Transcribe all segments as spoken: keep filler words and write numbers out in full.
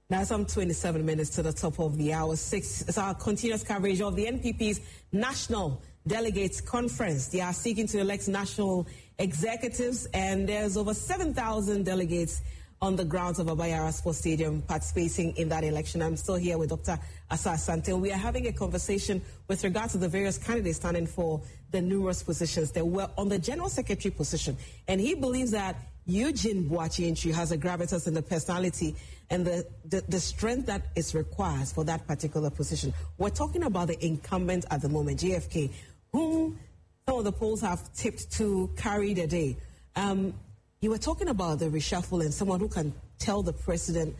Now some twenty-seven minutes to the top of the hour. Six is our continuous coverage of the N P P's National Delegates Conference. They are seeking to elect national executives, and there's over seven thousand delegates on the grounds of Abayara Sports Stadium participating in that election. I'm still here with Doctor Asa Asante. We are having a conversation with regard to the various candidates standing for the numerous positions. They were on the General Secretary position, and he believes that Eugene Boakye Antwi has a gravitas in the personality and the, the, the strength that is required for that particular position. We're talking about the incumbent at the moment, J F K, whom some of the polls have tipped to carry the day. Um, you were talking about the reshuffle and someone who can tell the president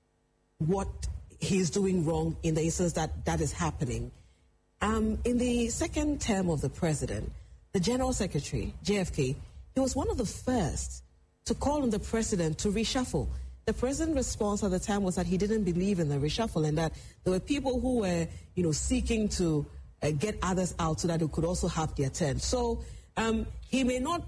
what he's doing wrong in the instance that that is happening. Um, in the second term of the president, the General Secretary, J F K, he was one of the first to call on the president to reshuffle. The president's response at the time was that he didn't believe in the reshuffle and that there were people who were, you know, seeking to uh, get others out so that they could also have their turn. So um, he may not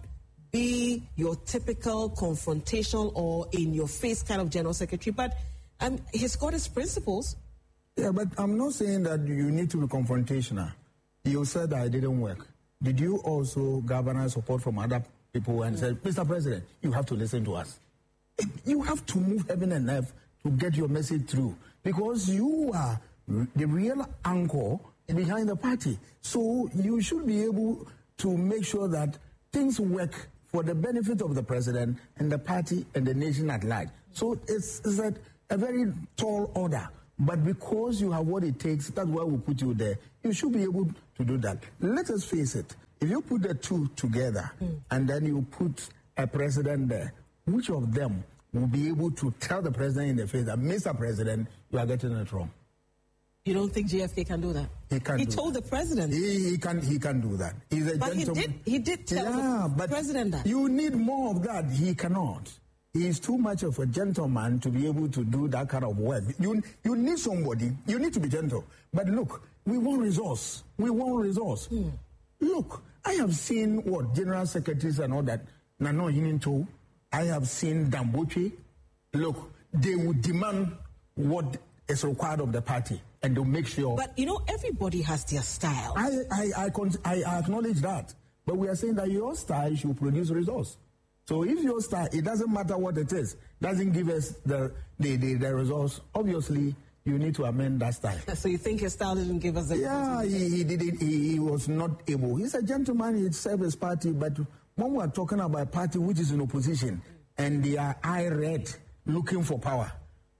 be your typical confrontational or in-your-face kind of general secretary, but um, he's got his principles. Yeah, but I'm not saying that you need to be confrontational. You said that it didn't work. Did you also garner support from other people and said, Mister President, you have to listen to us. You have to move heaven and earth to get your message through because you are the real anchor behind the party. So you should be able to make sure that things work for the benefit of the president and the party and the nation at large. So it's, it's a, a very tall order. But because you have what it takes, that's why we put you there. You should be able to do that. Let us face it. If you put the two together mm. and then you put a president there, which of them will be able to tell the president in the face that, Mister President, you are getting it wrong? You don't think J F K can do that? He can. He do told that. the president. He, he can. He can do that. He's a but gentleman. he did. He did tell yeah, the but president that. You need more of that. He cannot. He is too much of a gentleman to be able to do that kind of work. You you need somebody. You need to be gentle. But look, we want resource. We want resource. Hmm. Look, I have seen what general secretaries and all that. Nano Hininto. I have seen Damboche. Look, they would demand what is required of the party, and they'll make sure. But you know, everybody has their style. I I I, con- I acknowledge that, but we are saying that your style should produce results. So if your style, it doesn't matter what it is, doesn't give us the the, the, the results. Obviously, you need to amend that style. So you think his style didn't give us the yeah, results? Yeah, he, he didn't. He, he was not able. He's a gentleman. He served his party, but when we are talking about a party which is in opposition and they are eye red, looking for power,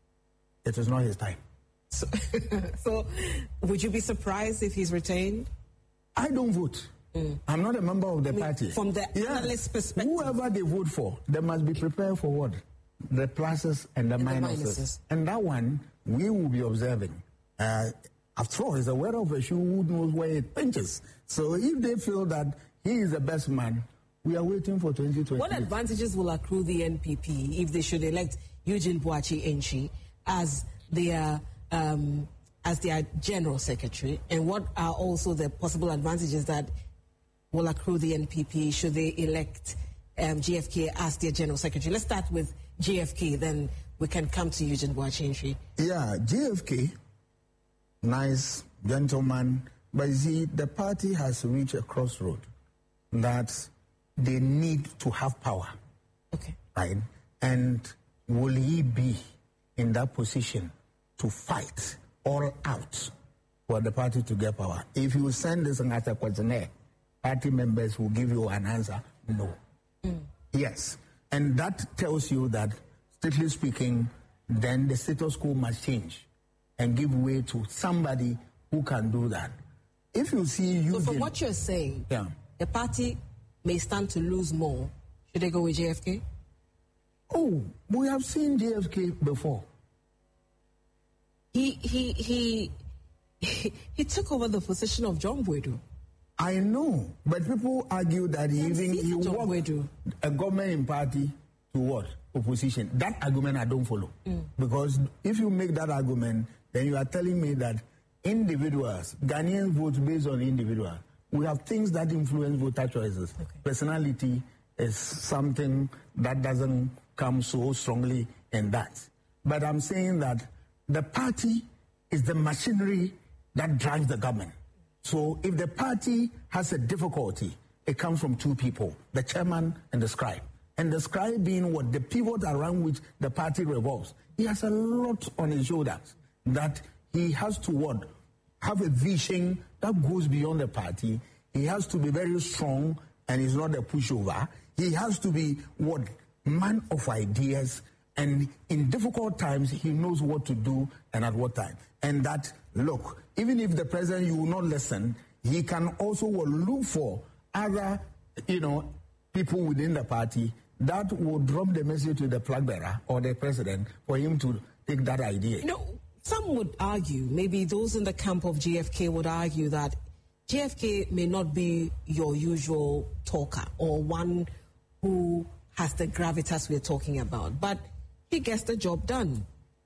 it is not his time. So, so would you be surprised if he's retained? I don't vote. Mm. I'm not a member of the I mean, party. From the yeah. analyst perspective. Whoever they vote for, they must be prepared for what? The pluses and the, and minuses. the minuses. And that one, we will be observing. Uh, after all, he's a wearer of a shoe who knows where it pinches. So if they feel that he is the best man, we are waiting for twenty twenty. What advantages will accrue the N P P if they should elect Eugene Boakye Antwi as their um, as their general secretary? And what are also the possible advantages that will accrue the N P P should they elect um, J F K as their general secretary? Let's start with J F K, then we can come to Eugene Boakye Antwi. Yeah, J F K, nice gentleman, but you see, the party has reached a crossroad that they need to have power. Okay. Right? And will he be in that position to fight all out for the party to get power? If you send this as a questionnaire, party members will give you an answer, no. Mm. Yes. And that tells you that, strictly speaking, then the status quo must change and give way to somebody who can do that. If you see you. So from what you're saying, yeah. the party may stand to lose more. Should they go with J F K? Oh, we have seen J F K before. He he he he, he took over the position of John Boadu. I know, but people argue that he even he walked a government party to what? Opposition. That argument I don't follow. Mm. Because if you make that argument, then you are telling me that individuals, Ghanaians vote based on individuals. We have things that influence voter choices. Okay. Personality is something that doesn't come so strongly in that. But I'm saying that the party is the machinery that drives the government. So if the party has a difficulty, it comes from two people, the chairman and the scribe. And the scribe being what? The pivot around which the party revolves. He has a lot on his shoulders that he has to what? Have a vision that goes beyond the party. He has to be very strong and he's not a pushover. He has to be what? Man of ideas. And in difficult times, he knows what to do and at what time. And that, look, even if the president, you will not listen, he can also look for other, you know, people within the party that will drop the message to the flag bearer or the president for him to take that idea. You know, some would argue, maybe those in the camp of J F K would argue that J F K may not be your usual talker or one who has the gravitas we're talking about, but he gets the job done.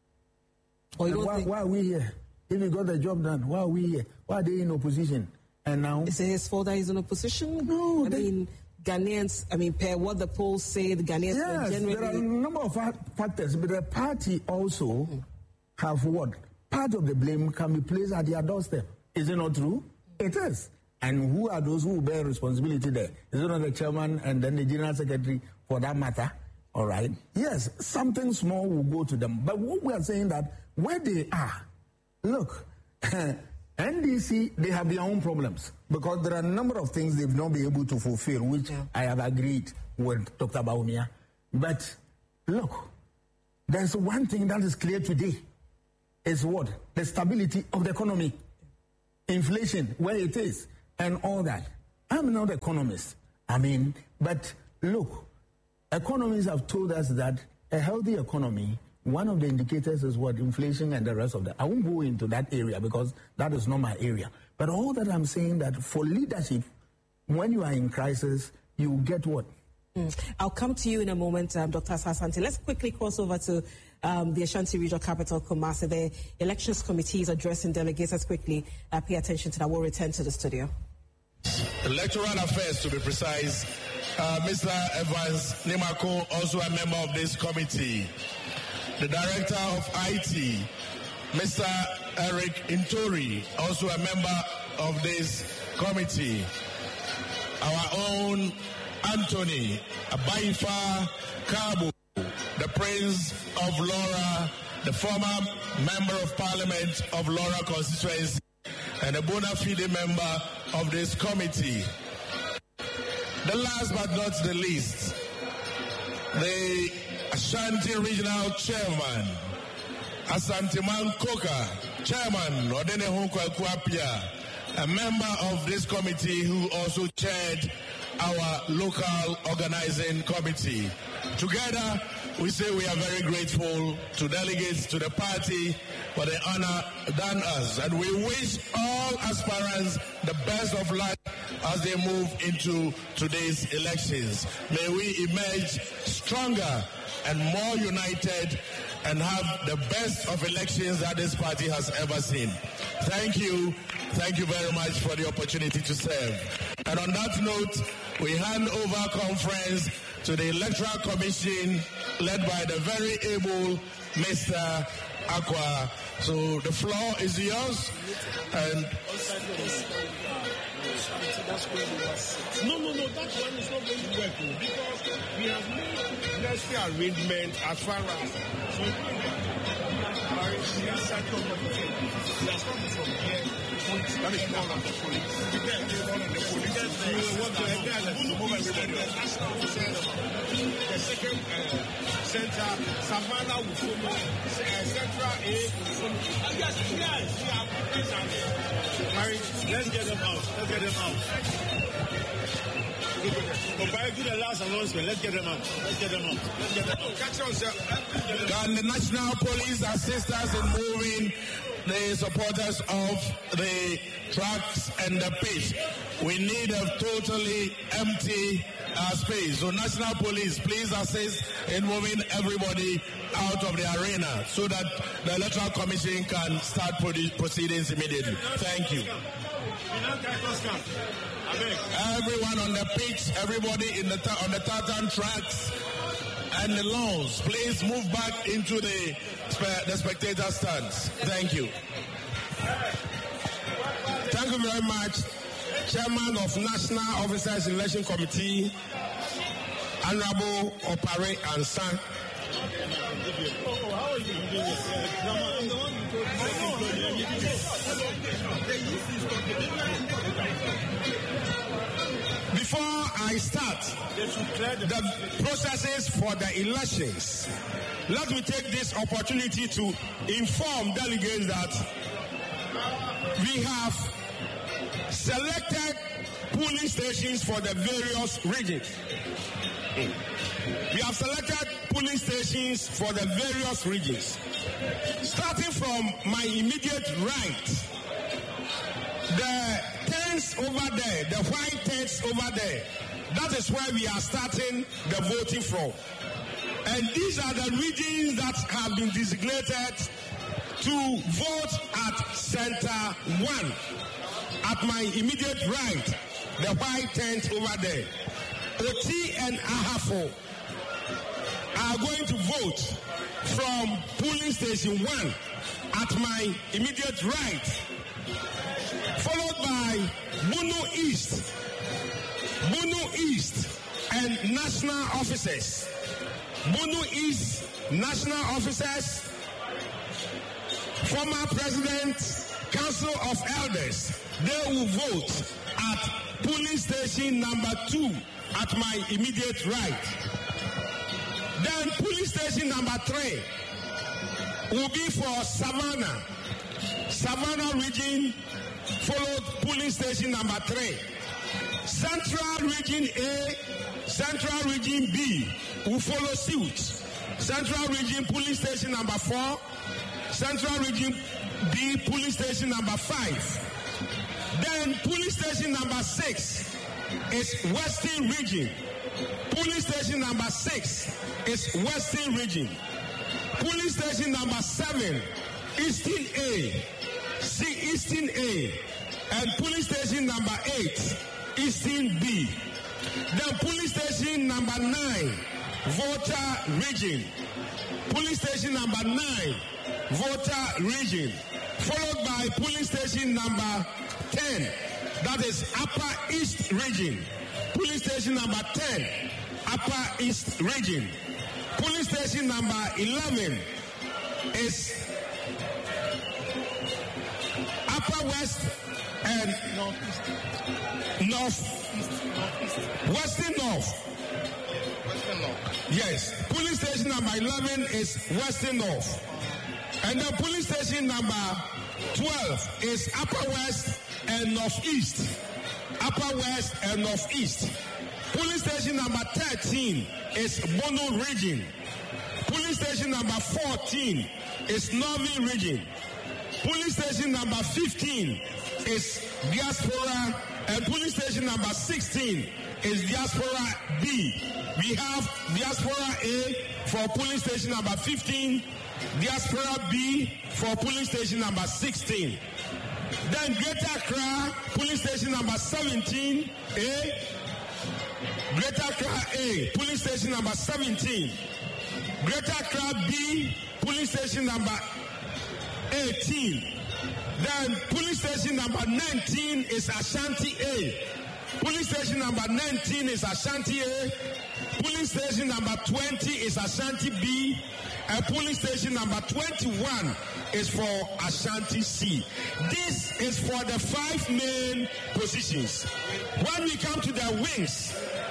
Or you why, think... why are we here? If he got the job done, why are we here? Why are they in opposition? And now... Is it his fault that he's in opposition? No. I they... mean, Ghanaians, I mean, per what the polls say, the Ghanaians yes, generally... there are a number of factors, but the party also mm-hmm. have what? Part of the blame can be placed at their doorstep. Is it not true? It is. And who are those who bear responsibility there? Is it not the chairman and then the general secretary for that matter? All right. Yes, something small will go to them. But what we are saying that where they are, look, N D C, they have their own problems because there are a number of things they've not been able to fulfill, which yeah. I have agreed with Doctor Bawumia. But look, there's one thing that is clear today. Is what? The stability of the economy. Inflation, where it is, and all that. I'm not an economist. I mean, but look, economists have told us that a healthy economy, one of the indicators is what? Inflation and the rest of that. I won't go into that area because that is not my area. But all that I'm saying that for leadership, when you are in crisis, you get what? Mm. I'll come to you in a moment, um, Doctor Asante. Let's quickly cross over to um, the Ashanti Regional Capital, Kumasi. The Elections Committee is addressing delegates. Let's quickly uh, pay attention to that. We'll return to the studio. Electoral Affairs, to be precise. Uh, Mister Evans Nimako, also a member of this committee. The Director of I T, Mister Eric Intori, also a member of this committee. Our own Anthony Abaifa Kabu, the Prince of Laura, the former Member of Parliament of Laura constituency, and a bona fide member of this committee. The last but not the least, the Ashanti Regional Chairman, Asante Mankoka, Chairman Odene Hunkwapia, a member of this committee who also chaired our local organizing committee. Together, we say we are very grateful to delegates to the party for the honor done us, and we wish all aspirants the best of luck as they move into today's elections. May we emerge stronger and more united and have the best of elections that this party has ever seen. Thank you. Thank you very much for the opportunity to serve. And on that note, we hand over conference to the Electoral Commission led by the very able Mister Aqua. So the floor is yours. And No, no, no, that one is not going to work because we have made necessary arrangements as far as so we are starting from here. That is called on the police. We want to again to move everybody. The second uh, center, Savannah will follow. Central A will follow. Yes, yes, we have this and Harry, let's get them out. Let's get them out. Compared to the last announcement, let's get them out. Let's get them out. Let's get them out. Catch on, sir. Can the National Police assist us in moving the supporters of the tracks and the pitch? We need a totally empty uh, space. So National Police, please assist in moving everybody out of the arena so that the Electoral Commission can start proceedings immediately. Thank you. Everyone on the pitch, everybody in the on the tartan tracks, and the lawns, please move back into the, the spectator stands. Thank you. Thank you very much, Chairman of National Officers Election Committee, Honorable Opare Ansan. Before I start the processes for the elections, let me take this opportunity to inform delegates that we have selected polling stations for the various regions. We have selected polling stations for the various regions. Starting from my immediate right, the tents over there, the white tents over there, that is where we are starting the voting from. And these are the regions that have been designated to vote at Center one. At my immediate right, the white tent over there. Oti and Ahafo are going to vote from polling station one at my immediate right, followed by Bono East, Bono East and national officers. Bono East national officers, former President, Council of Elders, they will vote at polling station number two at my immediate right. Then polling station number three will be for Savannah, Savannah region, followed polling station number three. Central region A, Central region B will follow suit. Central region polling station number four, Central region B polling station number five. Then polling station number six is Western region. Polling station number six is Western region. Polling station number seven, Eastern A, see Eastern A, and polling station number eight, Eastern B. Then polling station number nine, voter region. Polling station number nine, voter region, followed by polling station number ten, that is Upper East region. Polling station number ten, Upper East region. Polling station number eleven is Upper West and North, North, Western North. Western North. Yes. Polling station number eleven is Western North. And the polling station number twelve is Upper West and Northeast. Upper West and Northeast. Polling station number thirteen is Bono region. Polling station number fourteen is Novi region. Polling station number fifteen is Diaspora, and polling station number sixteen is Diaspora B. We have Diaspora A for polling station number fifteen, Diaspora B for polling station number sixteen. Then Greater Accra, polling station number seventeen A. Greater Accra A, polling station number seventeen. Greater Accra B, polling station number eighteen. Then polling station number nineteen is Ashanti A. Polling station number nineteen is Ashanti A. Polling station number twenty is Ashanti B. And polling station number twenty-one is for Ashanti C. This is for the five main positions. When we come to the wings,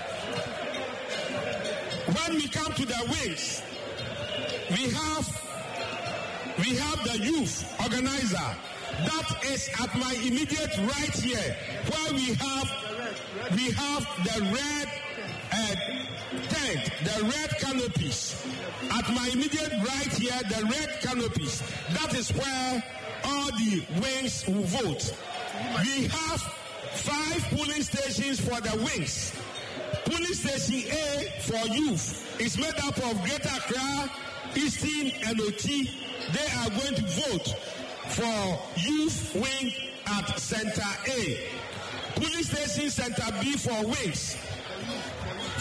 when we come to the wings, we have we have the youth organizer. That is at my immediate right here, where we have we have the red uh, tent, the red canopies. At my immediate right here, the red canopies. That is where all the wings will vote. We have five polling stations for the wings. Polling station A for youth is made up of Greater Accra, Eastern, and O T. They are going to vote for youth wing at Center A. Polling station Center B for wings.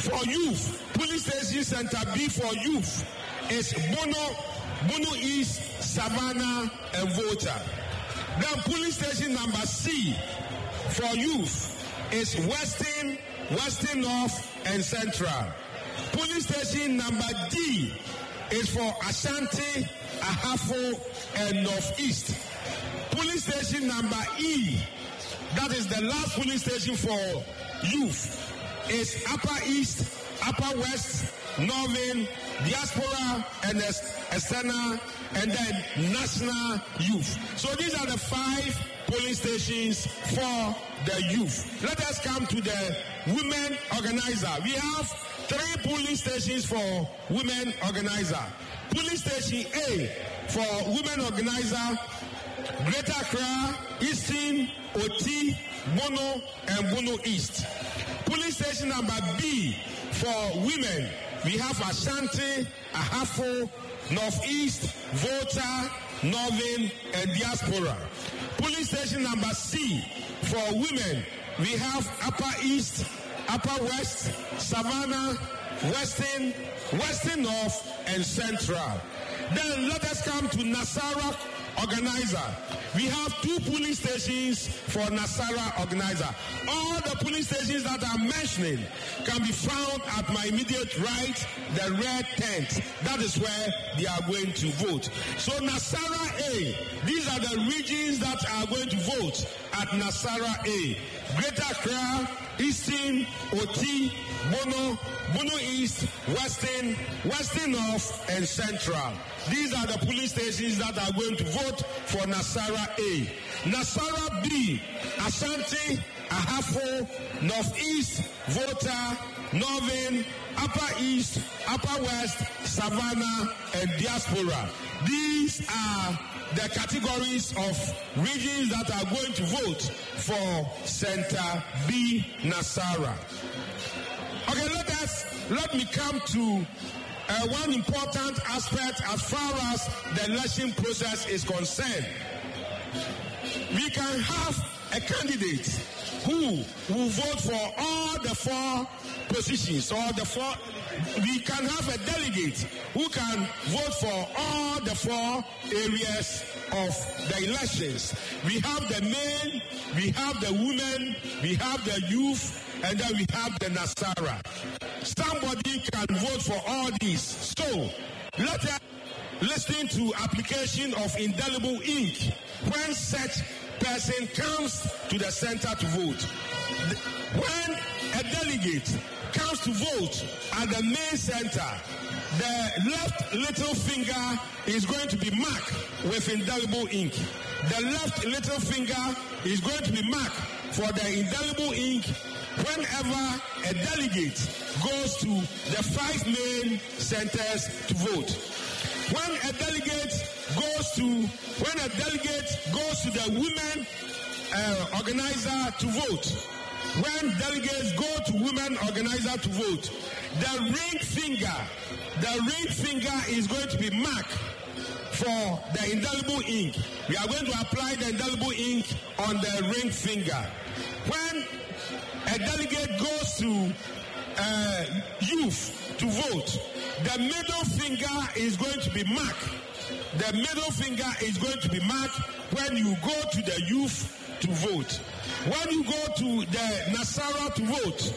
For youth, police station center B for youth is Bono, Bono East, Savannah, and Volta. Then police station number C for youth is Western, Western North, and Central. Police station number D is for Ashanti, Ahafo, and Northeast. Police station number E, that is the last police station for youth, is Upper East, Upper West, Northern, Diaspora, and External, and then National Youth. So these are the five polling stations for the youth. Let us come to the women organizer. We have three polling stations for women organizer. Polling station A for women organizer, Greater Accra, Eastern, Oti, Bono, and Bono East. Police station number B for women, we have Ashanti, Ahafo, Northeast, Volta, Northern, and Diaspora. Police station number C for women, we have Upper East, Upper West, Savannah, Western, Western North, and Central. Then let us come to Nasara organizer. We have two police stations for Nasara organizer. All the police stations that I'm mentioning can be found at my immediate right, the red tent. That is where they are going to vote. So Nasara A, these are the regions that are going to vote at Nasara A. Greater Accra, Eastern, Oti, Bono, Bono East, Western, Western North, and Central. These are the police stations that are going to vote for Nasara A. Nasara B, Ashanti, Ahafo, Northeast, Volta, Northern, Upper East, Upper West, Savannah, and Diaspora. These are the categories of regions that are going to vote for Center B, Nasara. Okay, let us, let me come to uh, one important aspect as far as the election process is concerned. We can have a candidate who will vote for all the four positions, or the four, we can have a delegate who can vote for all the four areas of the elections. We have the men, we have the women, we have the youth, and then we have the Nasara. Somebody can vote for all these. So, let us listen to application of indelible ink when such person comes to the center to vote. When a delegate comes to vote at the main center, the left little finger is going to be marked with indelible ink. The left little finger is going to be marked for the indelible ink whenever a delegate goes to the five main centers to vote. When a delegate goes to, when a delegate goes to the women uh, organizer to vote, when delegates go to women organizer to vote, the ring finger, the ring finger is going to be marked for the indelible ink. We are going to apply the indelible ink on the ring finger. When a delegate goes to uh, youth to vote, the middle finger is going to be marked. The middle finger is going to be marked when you go to the youth to vote. When you go to the Nasara to vote,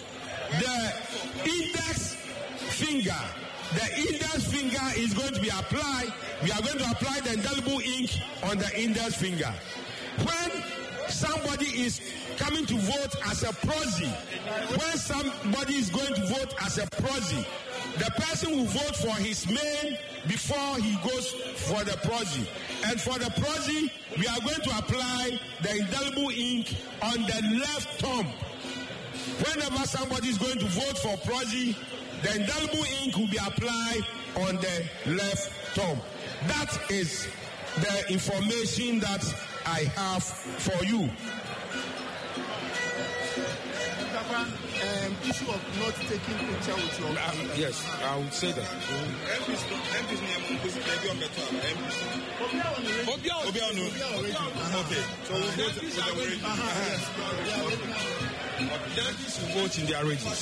the index finger, the index finger is going to be applied. We are going to apply the indelible ink on the index finger. When somebody is coming to vote as a proxy, when somebody is going to vote as a proxy, the person will vote for his name before he goes for the proxy. And for the proxy, we are going to apply the indelible ink on the left thumb. Whenever somebody is going to vote for proxy, the indelible ink will be applied on the left thumb. That is the information that I have for you. Um, issue of not taking picture with your um, yes, I would say that. Okay, so we'll go to the The M Ps will vote in their regions.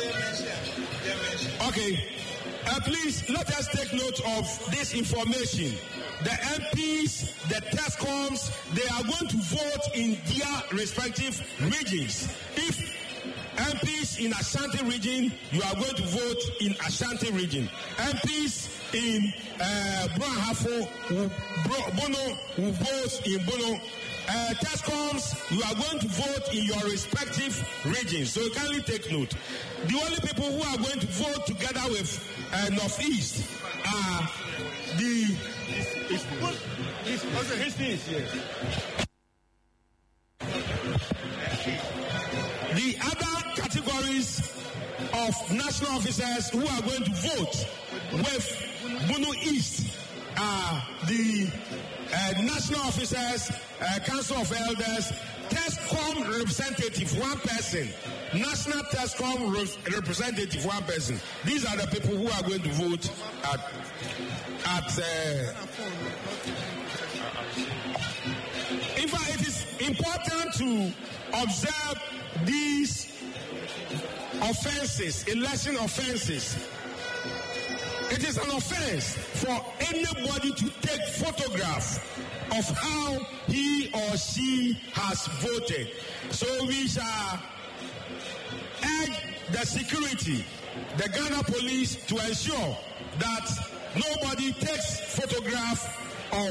Okay. Uh, please, let us take note of this information. The M Ps, the TESCOMs, they are going to vote in their respective regions. If M Ps in Ashanti region, you are going to vote in Ashanti region. M Ps in uh, Brahafo, Bono will vote in Bono. Uh, TESCOMs, you are going to vote in your respective regions. So you kindly take note. The only people who are going to vote together with uh, Northeast are the... It's, it's, also, history is here. The other categories of national officers who are going to vote with Bono East are the uh, national officers, uh, Council of Elders, TESCOM representative, one person, National TESCOM re- representative, one person. These are the people who are going to vote at at. Uh, in fact, it is important to observe these offenses, election offenses. It is an offense for anybody to take photograph of how he or she has voted. So we shall urge the security, the Ghana police, to ensure that nobody takes photograph of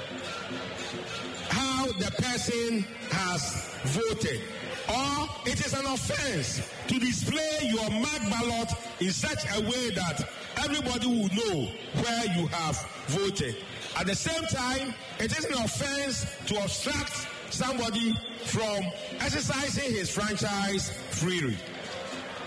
how the person has voted. Or it is an offense to display your marked ballot in such a way that everybody will know where you have voted. At the same time, it is an offense to obstruct somebody from exercising his franchise freely.